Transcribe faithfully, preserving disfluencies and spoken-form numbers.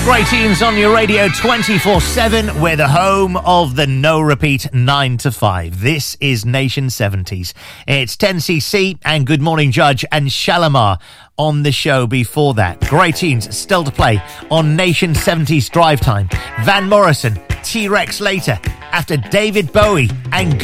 Great tunes on your radio twenty-four seven. We're the home of the no repeat nine to five. This is Nation seventies. It's ten C C and Good Morning Judge and Shalimar on the show before that. Great tunes still to play on Nation seventies Drive Time. Van Morrison, T-Rex later, after David Bowie and